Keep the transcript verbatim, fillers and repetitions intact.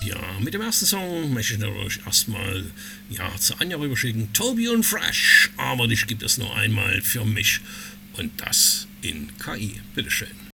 Ja, mit dem ersten Song möchte ich natürlich erstmal ja, zu Anja rüberschicken. Toby und Fresh, aber dich gibt es nur einmal für mich und das in K I. Bitteschön.